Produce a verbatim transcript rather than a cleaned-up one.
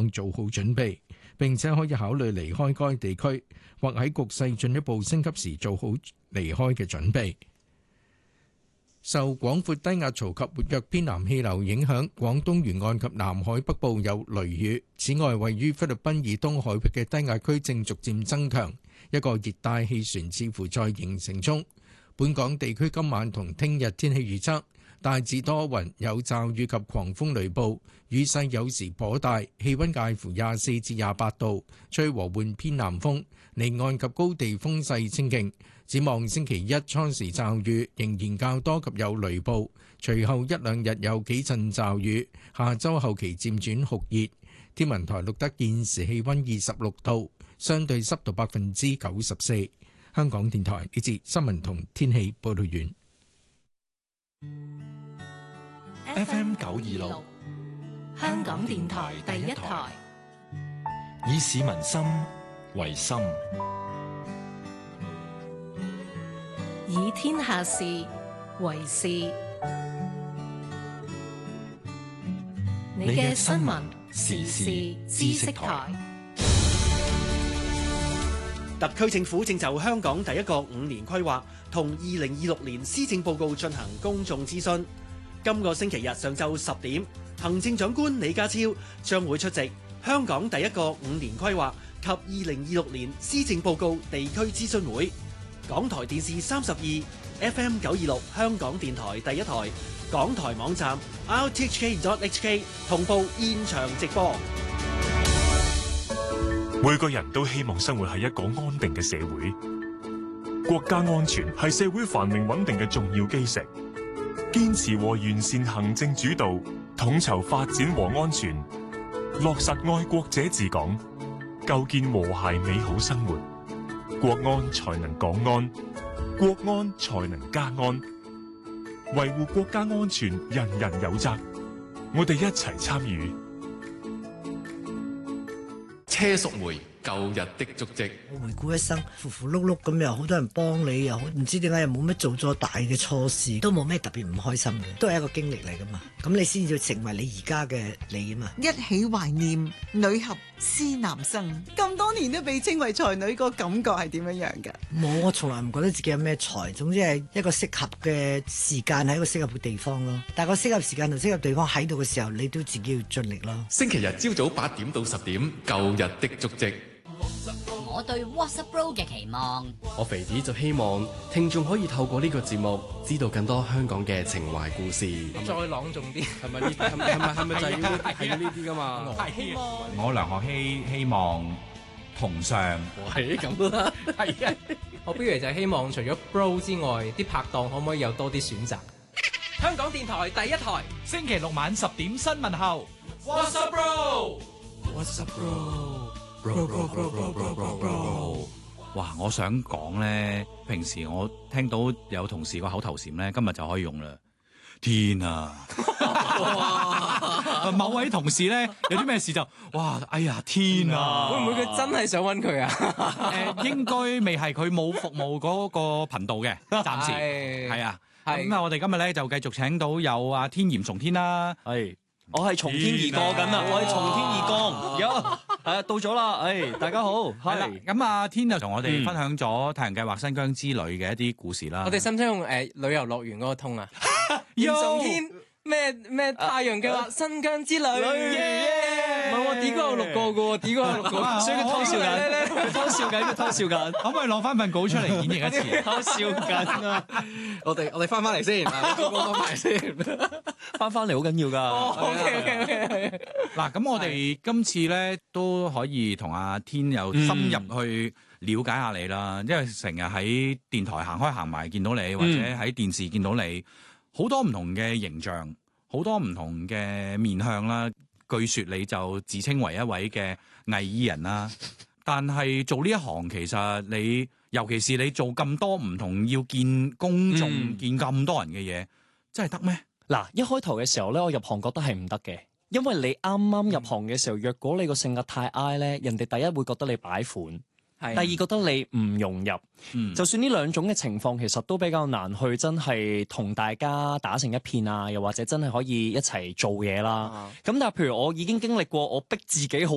況做好準備，並且可以考慮離開該地區，或喺局勢進一步升級時做好離開嘅準備。受廣闊低壓槽及活躍偏南氣流影響，廣東沿岸及南海北部有雷雨。此外，位於菲律賓以東海域嘅低壓區正逐漸增強，一個熱帶氣旋似乎在形成中。本港地區今晚同聽日天氣預測，大致多雲，有驟雨及狂風雷暴，雨勢有時頗大，氣溫介乎廿四至廿八度，吹和緩偏南風，離岸及高地風勢清勁。展望星期一初時驟雨仍然較多及有雷暴，隨後一兩日有幾陣驟雨，下週後期漸轉酷熱。天文台錄得現時氣溫二十六度，相對濕度百分之九十四。香港電台呢節新聞同天氣報道完。 F M 九二六，香港電台第一台，以市民心為心， 以天下事為事。你嘅新聞時事知識台。 特區政府正就香港第一個五年規劃同二零二六年施政報告進行公眾諮詢。今個星期日上晝十點，行政長官李家超將會出席香港第一個五年規劃及二零二六年施政報告地區諮詢會。港台電視三十二 F M 九二六香港電台第一台，港台網站 r t h k dot h k 同步現場直播。 每個人都希望生活喺一個安定嘅社會，國家安全係社會繁榮穩定嘅重要基石。堅持和完善行政主導，統籌發展和安全，落實愛國者治港，構建和諧美好生活，國安才能港安，國安才能家安。維護國家安全，人人有責，我哋一齊參與。 車淑梅舊日的足跡， 我回顧一生，符符碌碌咁，又好多人幫你，又唔知點解又冇乜做咗大嘅錯事，都冇咩特別唔開心嘅，都係一個經歷嚟噶嘛。咁你先至成為你而家嘅你啊嘛。 一起懷念女俠施南生，咁多年都被稱為才女，個感覺係點樣樣㗎？ 冇，我從來唔覺得自己有咩才，總之係一個適合嘅時間喺一個適合嘅地方咯。但係個適合時間同適合地方喺度嘅時候，你都自己要盡力咯。 星期日朝早八點到十點，舊日的足跡。 我對 WhatsApp Bro 嘅期望， 我肥子就希望聽眾可以透過呢個節目知道更多香港嘅情懷故事。 再朗誦啲， 係咪呢？係咪係咪係咪就係要呢啲？係要呢啲㗎嘛？ 係希望我梁學希希望同上， 係咁啦。係啊，我不如就係希望除咗 Bro 之外，啲拍檔可唔可以有多啲選擇？香港電台第一台， 星期六晚十點新聞後 ，WhatsApp Bro，WhatsApp Bro。Bro, bro, bro, bro, bro, bro, bro. 哇！我想講咧，平時我聽到有同事個口頭禪咧，今日就可以用啦。天啊！某位同事咧有啲咩事就哇！哎呀天啊！ 會唔會佢真係想揾佢啊？ 誒，應該未係，佢冇服務嗰個頻道嘅，暫時係啊。咁啊，我哋今日咧就繼續請到有阿天炎從天啦， 係。我係從天而過緊啦，我係從天而降，有係啊，到咗啦，誒，大家好， 係啦，咁阿天就同我哋分享咗太陽計劃新疆之旅嘅一啲故事啦。 我哋使唔使用誒旅遊樂園嗰個通啊？炎從天咩咩太陽計劃新疆之旅，唔係我點解有六個嘅喎？點解有六個？ 所以佢偷笑緊，偷笑緊，佢偷笑緊， 可唔可以攞翻份稿出嚟演繹一次？ 偷笑緊啊！ 我哋我哋翻翻嚟先，講埋先。 翻翻嚟好緊要噶。 O K O K O K。 嗱，咁我哋今次咧都可以同阿天有深入去了解下你啦，因為成日喺電台行開行埋見到你，或者喺電視見到你，好多唔同嘅形象，好多唔同嘅面向啦。據說你就自稱為一位嘅藝醫人啦，但係做呢一行其實你，尤其是你做咁多唔同要見公眾、嗯、見咁多人嘅嘢，真係得咩？ 嗱，一開頭嘅時候咧，我入行覺得係唔得嘅，因為你啱啱入行嘅時候，若果你個性格太 I 咧，人哋第一會覺得你擺款。第二覺得你唔融入，嗯、就算呢兩種嘅情況，其實都比較難去真係同大家打成一片啊，又或者真係可以一齊做嘢啦。咁、啊、但係譬如我已經經歷過，我逼自己好